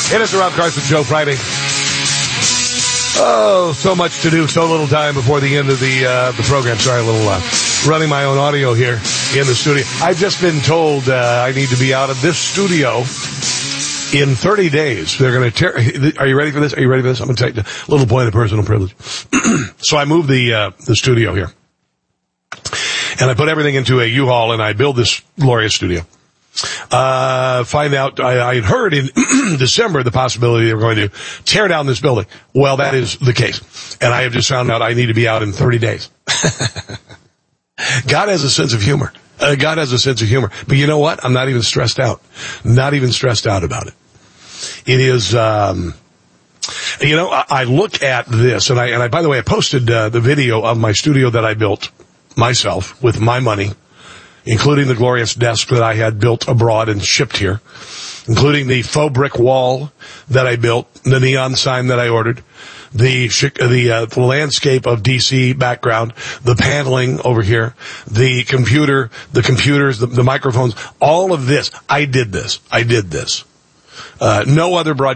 It is the Rob Carson Show Friday. Oh, so much to do, so little time before the end of the program. Sorry, a little running my own audio here in the studio. I've just been told I need to be out of this studio in 30 days. They're going to tear. Are you ready for this? Are you ready for this? I'm going to take a little point of personal privilege. So I moved the studio here, and I put everything into a U-Haul, and I build this glorious studio. Find out, I had heard in December the possibility they were going to tear down this building. Well, that is the case. And I have just found out I need to be out in 30 days. God has a sense of humor. God has a sense of humor. But you know what? I'm not even stressed out. Not even stressed out about it. It is, I look at this, and I, by the way, I posted the video of my studio that I built myself with my money, including the glorious desk that I had built abroad and shipped here, including the faux brick wall that I built, the neon sign that I ordered, the landscape of DC background, the paneling over here, the computers, the microphones, all of this. I did this. No other broadcast